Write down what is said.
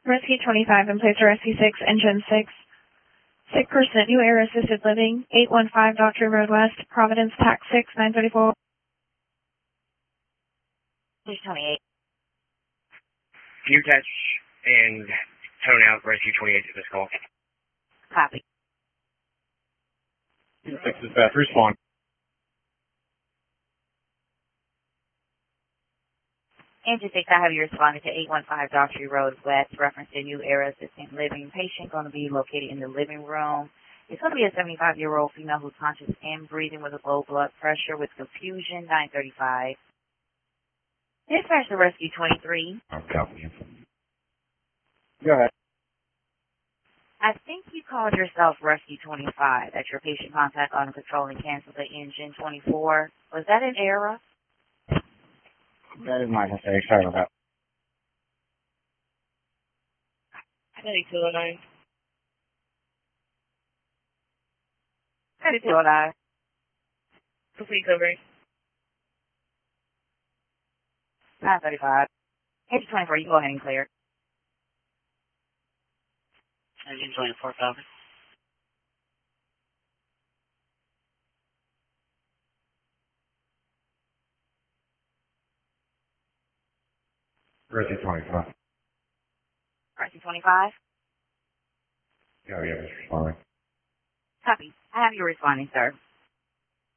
Rescue 25 in place of Rescue 6, Engine 6. Sick person, New Era Assisted Living, 815 Doctor Road West, Providence, Tax 6, 934. Please 28. Can you catch and tone out Rescue 28 to this call? Copy. 6 dispatch, respond. Engine 6, I have you responding to 815 Doctor Road West, reference to New Era Assisted Living. Patient going to be located in the living room. It's going to be a 75-year-old female who's conscious and breathing with a low blood pressure with confusion, 935. Dispatch to Rescue 23. I'll copy you. Go ahead. I think you called yourself Rescue 25. That's your patient contact on control and cancel the Engine 24. Was that an error? That is my mistake. Sorry about that. 9209. 3209. Complete coverage. 935. Engine 24, you go ahead and clear. Engine 24, copy. Rescue 25. Rescue 25. Yeah, just responding. Copy. I have you responding, sir.